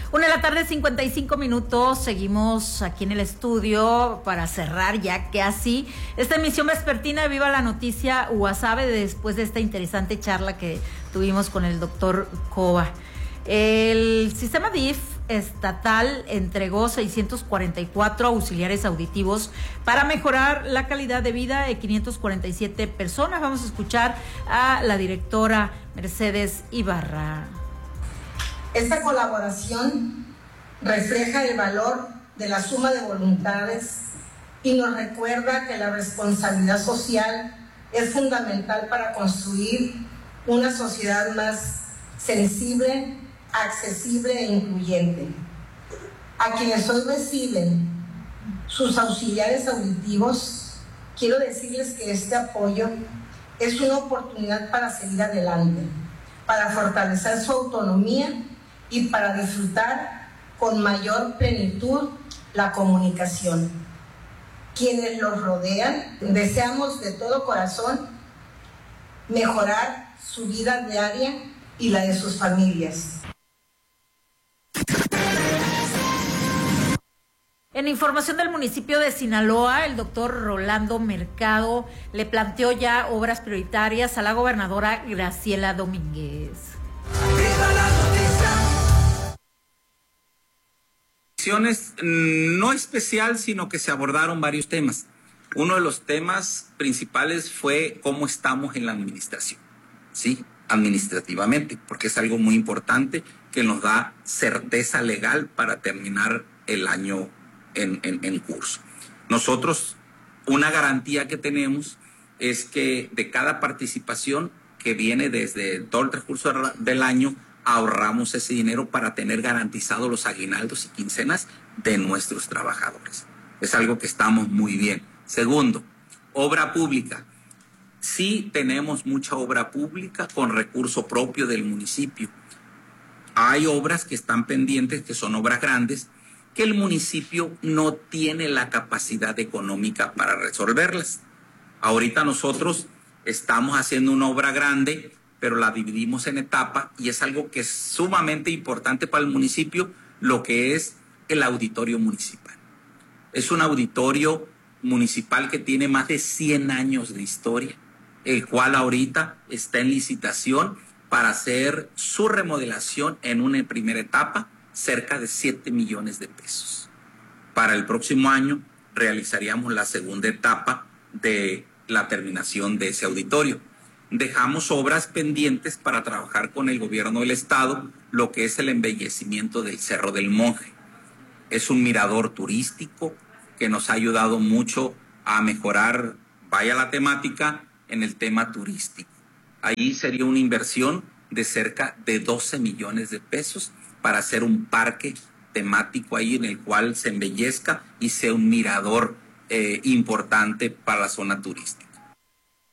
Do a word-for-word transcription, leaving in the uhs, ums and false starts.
Una de la tarde, cincuenta y cinco minutos, seguimos aquí en el estudio para cerrar ya casi esta emisión vespertina de Viva la Noticia Guasave, después de esta interesante charla que tuvimos con el doctor Cova. El sistema D I F estatal entregó seiscientos cuarenta y cuatro auxiliares auditivos para mejorar la calidad de vida de quinientas cuarenta y siete personas. Vamos a escuchar a la directora Mercedes Ibarra. Esta colaboración refleja el valor de la suma de voluntades y nos recuerda que la responsabilidad social es fundamental para construir una sociedad más sensible, accesible e incluyente. A quienes hoy reciben sus auxiliares auditivos, quiero decirles que este apoyo es una oportunidad para seguir adelante, para fortalecer su autonomía y para disfrutar con mayor plenitud la comunicación. Quienes los rodean, deseamos de todo corazón mejorar su vida diaria y la de sus familias. En información del municipio de Sinaloa, el doctor Rolando Mercado le planteó ya obras prioritarias a la gobernadora Graciela Domínguez. No especial, sino que se abordaron varios temas. Uno de los temas principales fue cómo estamos en la administración, ¿sí? Administrativamente, porque es algo muy importante que nos da certeza legal para terminar el año en, en, en curso. Nosotros, una garantía que tenemos es que de cada participación que viene desde todo el transcurso del año, ahorramos ese dinero para tener garantizados los aguinaldos y quincenas de nuestros trabajadores. Es algo que estamos muy bien. Segundo, obra pública. Sí tenemos mucha obra pública con recurso propio del municipio. Hay obras que están pendientes, que son obras grandes, que el municipio no tiene la capacidad económica para resolverlas. Ahorita nosotros estamos haciendo una obra grande, pero la dividimos en etapas y es algo que es sumamente importante para el municipio, lo que es el auditorio municipal. Es un auditorio municipal que tiene más de cien años de historia, el cual ahorita está en licitación para hacer su remodelación en una primera etapa, cerca de siete millones de pesos. Para el próximo año realizaríamos la segunda etapa de la terminación de ese auditorio. Dejamos obras pendientes para trabajar con el gobierno del estado, lo que es el embellecimiento del Cerro del Monje. Es un mirador turístico que nos ha ayudado mucho a mejorar, vaya la temática, en el tema turístico. Ahí sería una inversión de cerca de doce millones de pesos para hacer un parque temático ahí en el cual se embellezca y sea un mirador eh, importante para la zona turística.